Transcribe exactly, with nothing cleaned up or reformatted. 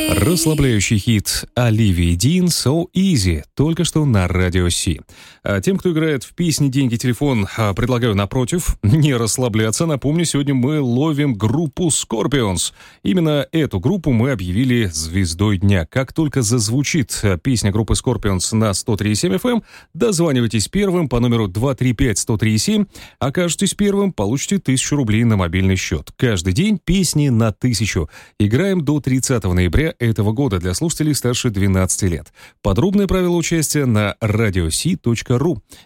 Расслабляющий хит Оливии Дин «So Easy» только что на Радио Си. А тем, кто играет в песни «Деньги, телефон», предлагаю, напротив, не расслабляться. Напомню, сегодня мы ловим группу Scorpions. Именно эту группу мы объявили звездой дня. Как только зазвучит песня группы Scorpions на сто три и семь эф эм, дозванивайтесь первым по номеру два три пять сто три и семь. Окажетесь первым, получите тысячу рублей на мобильный счет. Каждый день песни на тысячу. Играем до тридцатого ноября этого года для слушателей старше двенадцати лет. Подробные правила участия на радиоси точка ру.